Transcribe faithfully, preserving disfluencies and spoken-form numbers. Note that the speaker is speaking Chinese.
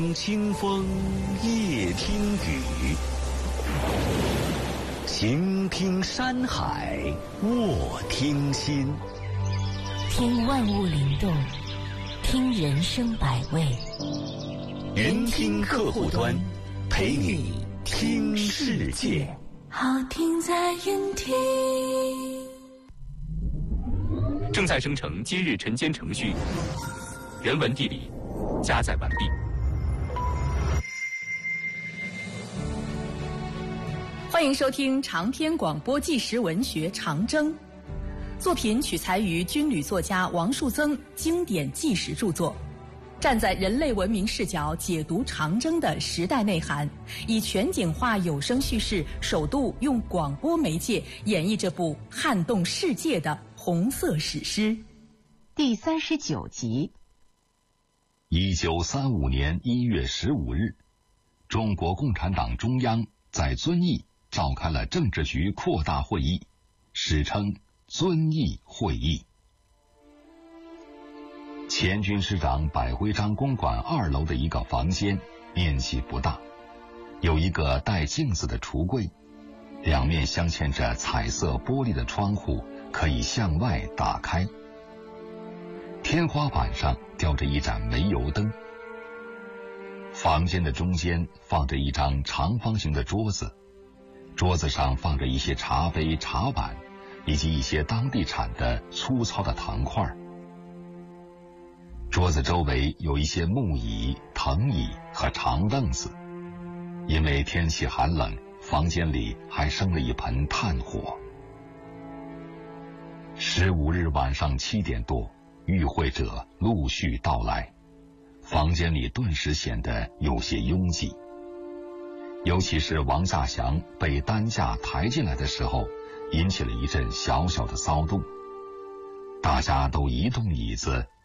清风夜听雨，行听山海卧听心。 听万物灵动，听人生百味。 云听客户端，陪你听世界。 好听在云听。 正在生成今日晨间程序，人文地理加载完毕。 欢迎收听长篇广播纪实文学《长征》，作品取材于军旅作家王树增经典纪实著作，站在人类文明视角解读长征的时代内涵，以全景化有声叙事，首度用广播媒介演绎这部撼动世界的红色史诗。 第三十九集。 一九三五年一月十五日，中国共产党中央在遵义召开了政治局扩大会议，史称遵义会议。前军师长百徽章公馆二楼的一个房间，面积不大，有一个带镜子的橱柜，两面镶嵌着彩色玻璃的窗户可以向外打开。天花板上吊着一盏煤油灯。房间的中间放着一张长方形的桌子，桌子上放着一些茶杯、茶碗，以及一些当地产的粗糙的糖块。桌子周围有一些木椅、藤椅和长凳子。因为天气寒冷，房间里还生了一盆炭火。十五日晚上七点多，与会者陆续到来，房间里顿时显得有些拥挤。尤其是王稼祥被担架抬进来的时候，引起了一阵小小的骚动。大家都移动椅子，